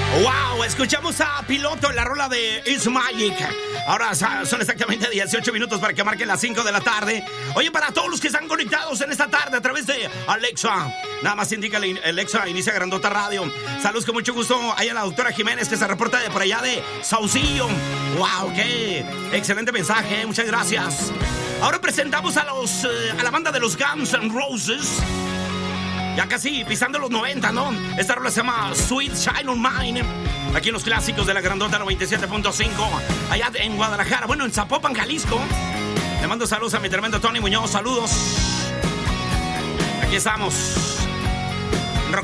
Wow, escuchamos a Piloto en la rola de It's Magic. Ahora son exactamente 18 minutos para que marquen las 5 de la tarde. Oye, para todos los que están conectados en esta tarde a través de Alexa, nada más indícale, Alexa, inicia Grandota Radio. Saludos con mucho gusto a la doctora Jiménez, que se reporta de por allá de Saucillo. Wow, qué excelente mensaje, muchas gracias. Ahora presentamos a la banda de los Guns N' Roses. Ya casi pisando los 90, ¿no? Esta rola se llama Sweet Child of Mine. Aquí en los clásicos de la Grandota 97.5. Allá en Guadalajara, bueno, en Zapopan, Jalisco. Le mando saludos a mi tremendo Tony Muñoz. Saludos. Aquí estamos.